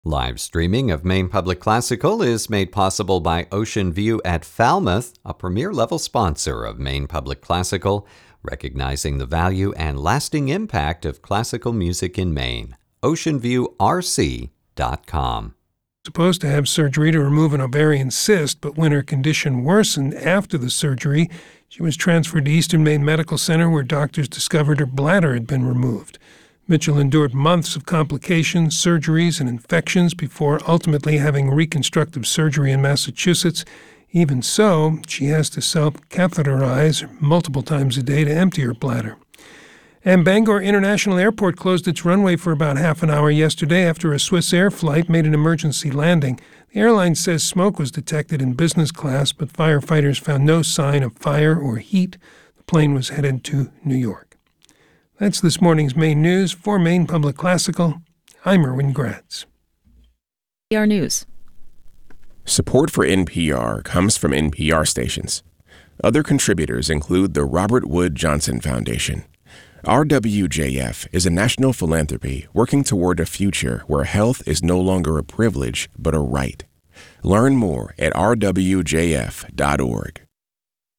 Live streaming of Maine Public Classical is made possible by Ocean View at Falmouth, a premier-level sponsor of Maine Public Classical, recognizing the value and lasting impact of classical music in Maine. OceanViewRC.com. Supposed to have surgery to remove an ovarian cyst, but when her condition worsened after the surgery, she was transferred to Eastern Maine Medical Center, where doctors discovered her bladder had been removed. Mitchell endured months of complications, surgeries, and infections before ultimately having reconstructive surgery in Massachusetts. Even so, she has to self-catheterize multiple times a day to empty her bladder. And Bangor International Airport closed its runway for about half an hour yesterday after a Swiss Air flight made an emergency landing. The airline says smoke was detected in business class, but firefighters found no sign of fire or heat. The plane was headed to New York. That's this morning's Maine News. For Maine Public Classical, I'm Erwin Gratz. NPR News. Support for NPR comes from NPR stations. Other contributors include the Robert Wood Johnson Foundation. RWJF is a national philanthropy working toward a future where health is no longer a privilege but a right. Learn more at rwjf.org.